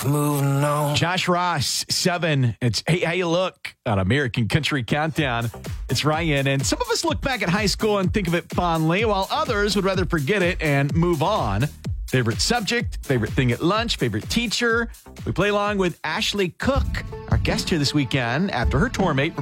Moving on. Josh Ross, 7. It's Hey, How You Look on American Country Countdown. It's Ryan. And some of us look back at high school and think of it fondly, while others would rather forget it and move on. Favorite subject, favorite thing at lunch, favorite teacher. We play along with Ashley Cook, our guest here this weekend, after her tour mate